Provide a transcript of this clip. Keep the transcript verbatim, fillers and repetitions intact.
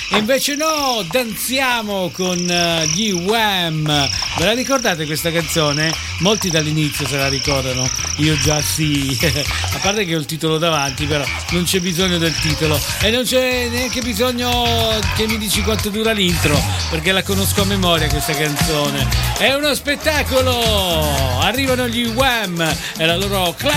E invece no, danziamo con gli Wham. Ve la ricordate questa canzone? Molti dall'inizio se la ricordano, io già sì. A parte che ho il titolo davanti, però non c'è bisogno del titolo e non c'è neanche bisogno che mi dici quanto dura l'intro, perché la conosco a memoria questa canzone. È uno spettacolo. Arrivano gli Wham e la loro